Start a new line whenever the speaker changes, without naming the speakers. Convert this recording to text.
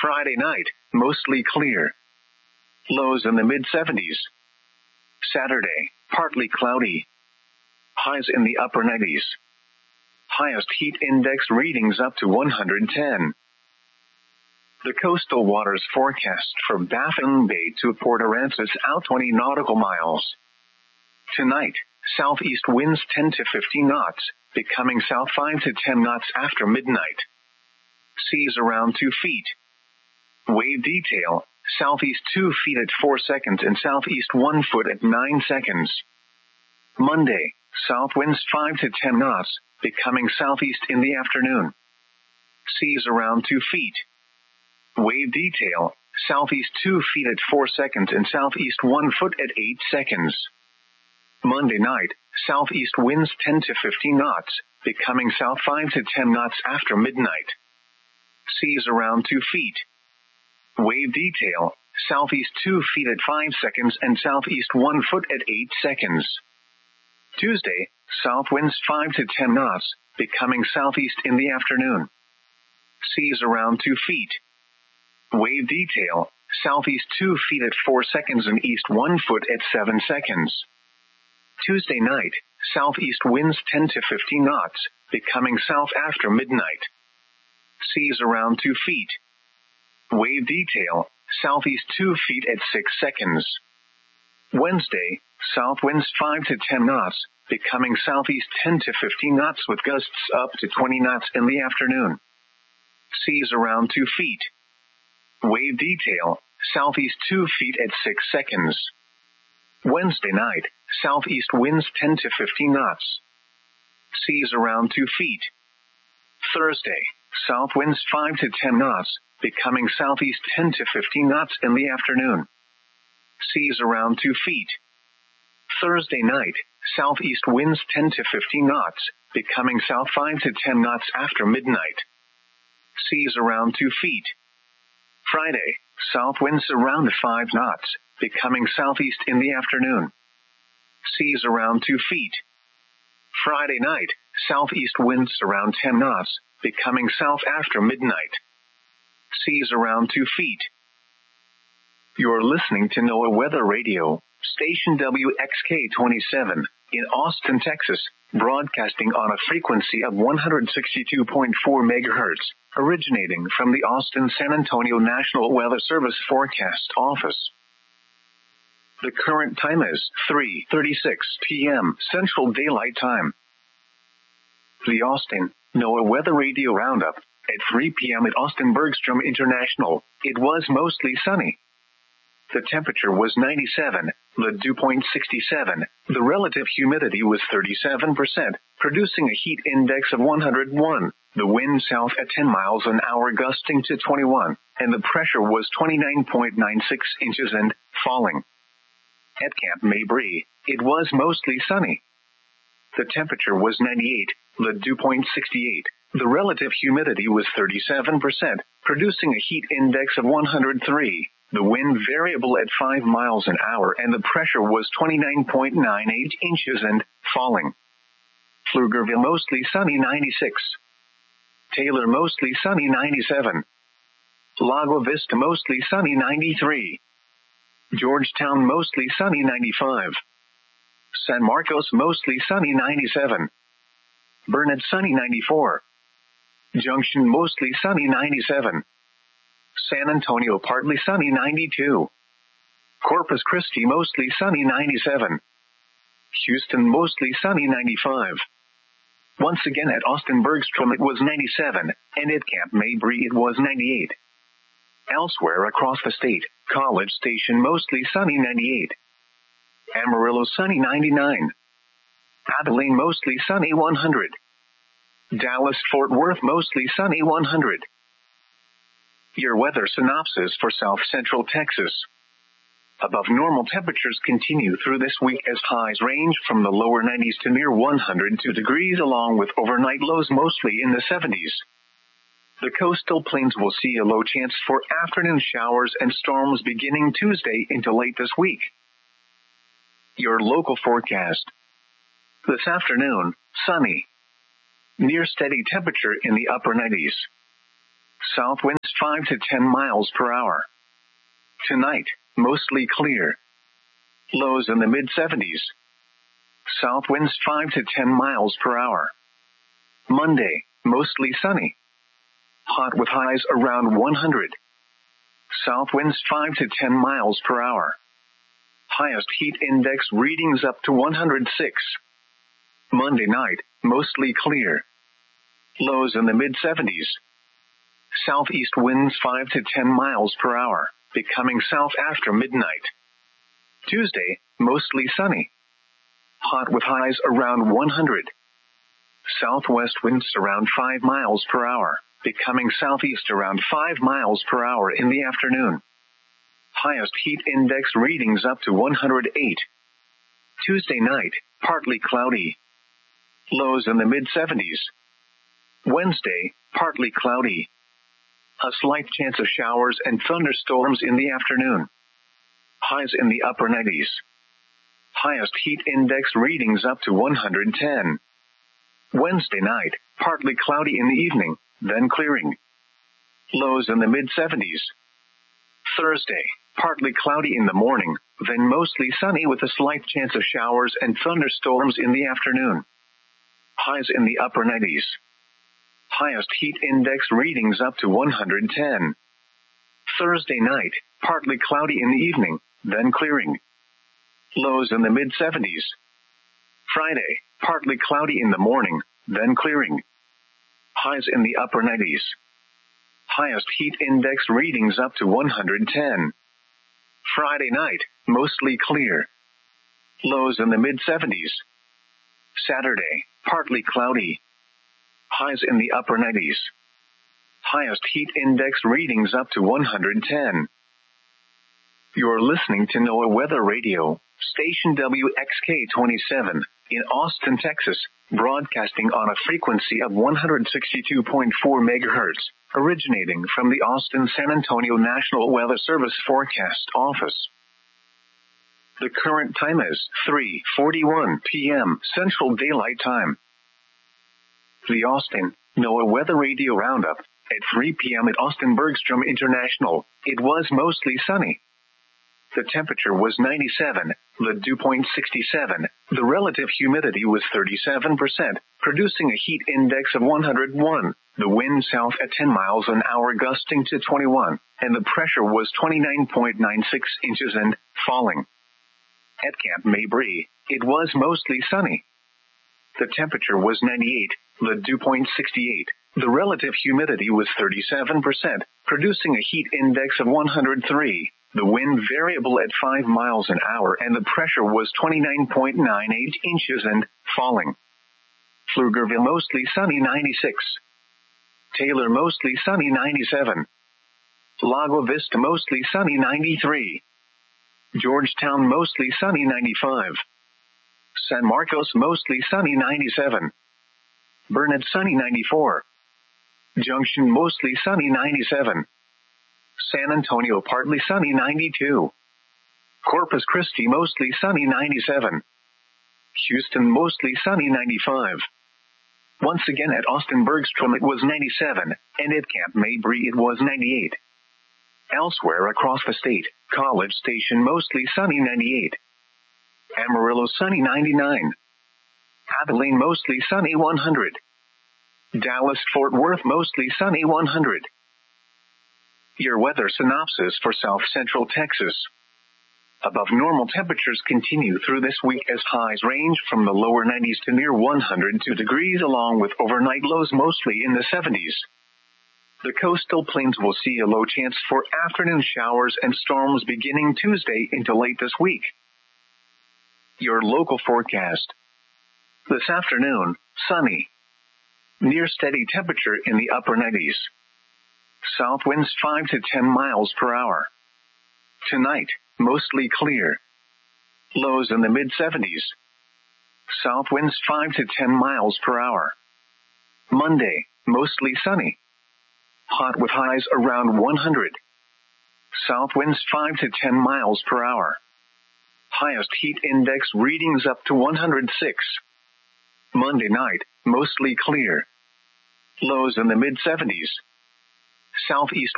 Friday night, mostly clear. Lows in the mid-70s. Saturday, partly cloudy. Highs in the upper 90s. Highest heat index readings up to 110. The coastal waters forecast for Baffin Bay to Port Aransas out 20 nautical miles. Tonight, southeast winds 10 to 15 knots, becoming south 5 to 10 knots after midnight. Seas around 2 feet. Wave detail, southeast 2 feet at 4 seconds and southeast 1 foot at 9 seconds. Monday, south winds 5 to 10 knots, becoming southeast in the afternoon. Seas around 2 feet. Wave detail, southeast 2 feet at 4 seconds and southeast 1 foot at 8 seconds. Monday night, southeast winds 10 to 15 knots, becoming south 5 to 10 knots after midnight. Seas around 2 feet. Wave detail, southeast 2 feet at 5 seconds and southeast 1 foot at 8 seconds. Tuesday, south winds 5 to 10 knots, becoming southeast in the afternoon. Seas around 2 feet. Wave detail, southeast 2 feet at 4 seconds and east 1 foot at 7 seconds. Tuesday night, southeast winds 10 to 15 knots, becoming south after midnight. Seas around 2 feet. Wave detail, southeast 2 feet at 6 seconds. Wednesday, south winds 5 to 10 knots, becoming southeast 10 to 15 knots with gusts up to 20 knots in the afternoon. Seas around 2 feet. Wave detail, southeast 2 feet at 6 seconds. Wednesday night, southeast winds 10 to 15 knots. Seas around 2 feet. Thursday, south winds 5 to 10 knots, becoming southeast 10 to 15 knots in the afternoon. Seas around 2 feet. Thursday night, southeast winds 10 to 15 knots, becoming south 5 to 10 knots after midnight. Seas around 2 feet. Friday, south winds around 5 knots, becoming southeast in the afternoon. Seas around 2 feet. Friday night, southeast winds around 10 knots, becoming south after midnight. Seas around 2 feet. You're listening to NOAA Weather Radio, station WXK-27, in Austin, Texas, broadcasting on a frequency of 162.4 MHz, originating from the Austin-San Antonio National Weather Service Forecast Office. The current time is 3:36 p.m. Central Daylight Time. The Austin NOAA Weather Radio Roundup. At 3 p.m. at Austin Bergstrom International, it was mostly sunny. The temperature was 97, the dew point 67, the relative humidity was 37%, producing a heat index of 101, the wind south at 10 miles an hour gusting to 21, and the pressure was 29.96 inches and falling. At Camp Mabry, it was mostly sunny. The temperature was 98, the dew point 68, the relative humidity was 37%, producing a heat index of 103. The wind variable at 5 miles an hour and the pressure was 29.98 inches and falling. Pflugerville mostly sunny 96. Taylor mostly sunny 97. Lago Vista mostly sunny 93. Georgetown mostly sunny 95. San Marcos mostly sunny 97. Burnett sunny 94. Junction mostly sunny 97. San Antonio partly sunny 92. Corpus Christi mostly sunny 97. Houston mostly sunny 95. Once again at Austin Bergstrom it was 97, and at Camp Mabry it was 98. Elsewhere across the state, College Station mostly sunny 98. Amarillo sunny 99. Abilene mostly sunny 100. Dallas-Fort Worth mostly sunny 100. Your weather synopsis for South Central Texas. Above normal temperatures continue through this week as highs range from the lower 90s to near 102 degrees along with overnight lows mostly in the 70s. The coastal plains will see a low chance for afternoon showers and storms beginning Tuesday into late this week. Your local forecast. This afternoon, sunny. Near steady temperature in the upper 90s. South winds 5 to 10 miles per hour. Tonight, mostly clear. Lows in the mid-70s. South winds 5 to 10 miles per hour. Monday, mostly sunny. Hot with highs around 100. South winds 5 to 10 miles per hour. Highest heat index readings up to 106. Monday night, mostly clear. Lows in the mid-70s. Southeast winds 5 to 10 miles per hour, becoming south after midnight. Tuesday, mostly sunny. Hot with highs around 100. Southwest winds around 5 miles per hour, becoming southeast around 5 miles per hour in the afternoon. Highest heat index readings up to 108. Tuesday night, partly cloudy. Lows in the mid-70s. Wednesday, partly cloudy. A slight chance of showers and thunderstorms in the afternoon. Highs in the upper 90s. Highest heat index readings up to 110. Wednesday night, partly cloudy in the evening, then clearing. Lows in the mid-70s. Thursday, partly cloudy in the morning, then mostly sunny with a slight chance of showers and thunderstorms in the afternoon. Highs in the upper 90s. Highest heat index readings up to 110. Thursday night, partly cloudy in the evening, then clearing. Lows in the mid-70s. Friday, partly cloudy in the morning, then clearing. Highs in the upper 90s. Highest heat index readings up to 110. Friday night, mostly clear. Lows in the mid-70s. Saturday, partly cloudy. Highs in the upper 90s. Highest heat index readings up to 110. You're listening to NOAA Weather Radio, station WXK-27, in Austin, Texas, broadcasting on a frequency of 162.4 MHz, originating from the Austin-San Antonio National Weather Service Forecast Office. The current time is 3:41 p.m. Central Daylight Time. The Austin NOAA Weather Radio Roundup. At 3 p.m. at Austin Bergstrom International, it was mostly sunny. The temperature was 97, the dew point 67, the relative humidity was 37%, producing a heat index of 101, the wind south at 10 miles an hour gusting to 21, and the pressure was 29.96 inches and falling. At Camp Mabry, it was mostly sunny. The temperature was 98, the dew point 68, the relative humidity was 37%, producing a heat index of 103. The wind variable at 5 miles an hour and the pressure was 29.98 inches and falling. Pflugerville mostly sunny 96. Taylor mostly sunny 97. Lago Vista mostly sunny 93. Georgetown mostly sunny 95. San Marcos mostly sunny 97. Burnett sunny 94. Junction mostly sunny 97. San Antonio partly sunny 92. Corpus Christi mostly sunny 97. Houston mostly sunny 95. Once again at Austin Bergstrom it was 97, and at Camp Mabry it was 98. Elsewhere across the state, College Station mostly sunny 98. Amarillo sunny 99. Abilene mostly sunny 100. Dallas-Fort Worth mostly sunny 100. Your weather synopsis for South Central Texas. Above normal temperatures continue through this week as highs range from the lower 90s to near 102 degrees along with overnight lows mostly in the 70s. The coastal plains will see a low chance for afternoon showers and storms beginning Tuesday into late this week. Your local forecast. This afternoon, sunny. Near steady temperature in the upper 90s. South winds 5 to 10 miles per hour. Tonight, mostly clear. Lows in the mid-70s. South winds 5 to 10 miles per hour. Monday, mostly sunny. Hot with highs around 100. South winds 5 to 10 miles per hour. Highest heat index readings up to 106. Monday night, mostly clear. Lows in the mid-70s. southeast